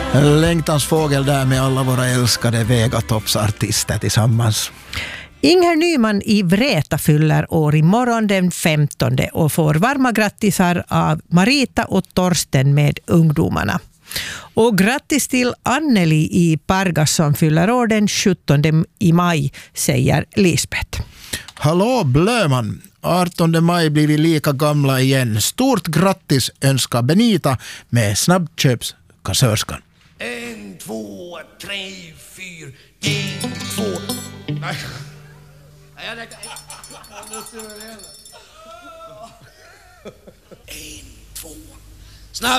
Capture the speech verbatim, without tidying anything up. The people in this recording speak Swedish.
Längtans fågel där med alla våra älskade Vegatoppsartister tillsammans. Inger Nyman i Vreta fyller år imorgon den femtonde och får varma grattisar av Marita och Torsten med ungdomarna. Och grattis till Anneli i Pargas som fyller år den sjuttonde i maj, säger Lisbeth. Hallå Blöman, artonde maj blir vi lika gamla igen. Stort grattis önskar Benita med snabbköpskassörskan. En, två, tre, fyra, en, två. Nej. Jag räknar. En, två.